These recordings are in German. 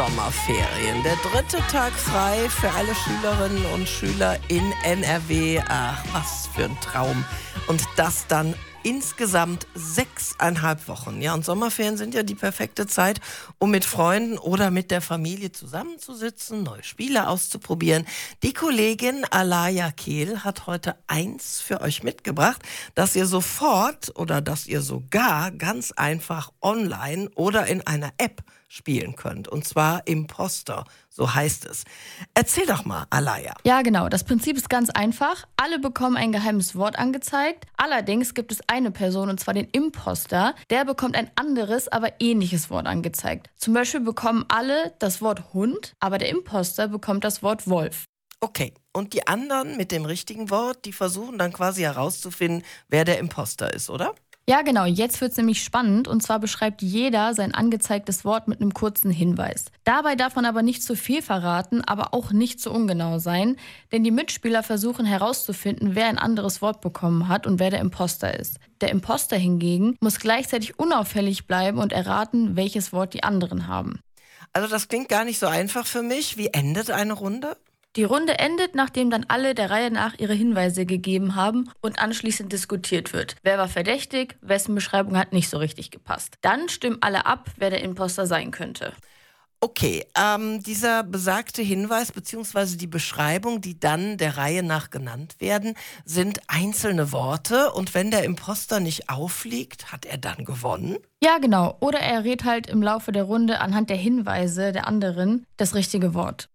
Sommerferien. Der 3. Tag frei für alle Schülerinnen und Schüler in NRW. Ach, was für ein Traum. Und das dann insgesamt 6,5 Wochen. Ja, und Sommerferien sind ja die perfekte Zeit, um mit Freunden oder mit der Familie zusammenzusitzen, neue Spiele auszuprobieren. Die Kollegin Alaya Kehl hat heute eins für euch mitgebracht, das ihr sofort oder das ihr sogar ganz einfach online oder in einer App spielen könnt. Und zwar Imposter, so heißt es. Erzähl doch mal, Alaya. Ja, genau. Das Prinzip ist ganz einfach. Alle bekommen ein geheimes Wort angezeigt. Allerdings gibt es eine Person, und zwar den Imposter. Der bekommt ein anderes, aber ähnliches Wort angezeigt. Zum Beispiel bekommen alle das Wort Hund, aber der Imposter bekommt das Wort Wolf. Okay, und die anderen mit dem richtigen Wort, die versuchen dann quasi herauszufinden, wer der Imposter ist, oder? Ja, genau. Jetzt wird es nämlich spannend. Und zwar beschreibt jeder sein angezeigtes Wort mit einem kurzen Hinweis. Dabei darf man aber nicht zu viel verraten, aber auch nicht zu ungenau sein. Denn die Mitspieler versuchen herauszufinden, wer ein anderes Wort bekommen hat und wer der Imposter ist. Der Imposter hingegen muss gleichzeitig unauffällig bleiben und erraten, welches Wort die anderen haben. Also das klingt gar nicht so einfach für mich. Wie endet eine Runde? Die Runde endet, nachdem dann alle der Reihe nach ihre Hinweise gegeben haben und anschließend diskutiert wird. Wer war verdächtig, wessen Beschreibung hat nicht so richtig gepasst. Dann stimmen alle ab, wer der Imposter sein könnte. Okay, dieser besagte Hinweis bzw. die Beschreibung, die dann der Reihe nach genannt werden, sind einzelne Worte. Und wenn der Imposter nicht auffliegt, hat er dann gewonnen? Ja, genau. Oder er rät halt im Laufe der Runde anhand der Hinweise der anderen das richtige Wort.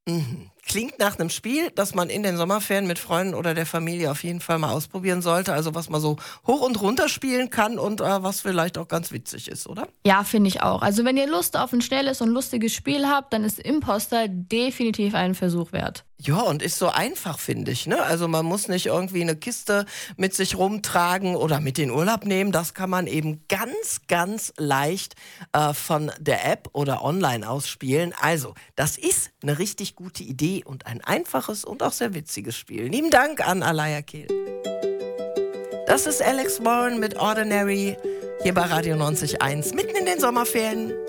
Klingt nach einem Spiel, das man in den Sommerferien mit Freunden oder der Familie auf jeden Fall mal ausprobieren sollte. Also was man so hoch und runter spielen kann und was vielleicht auch ganz witzig ist, oder? Ja, finde ich auch. Also wenn ihr Lust auf ein schnelles und lustiges Spiel habt, dann ist Imposter definitiv einen Versuch wert. Ja, und ist so einfach, finde ich, ne? Also man muss nicht irgendwie eine Kiste mit sich rumtragen oder mit in Urlaub nehmen. Das kann man eben ganz, ganz leicht von der App oder online ausspielen. Also, das ist eine richtig gute Idee und ein einfaches und auch sehr witziges Spiel. Lieben Dank an Alaya Kehl. Das ist Alex Warren mit Ordinary hier bei Radio 90.1 mitten in den Sommerferien.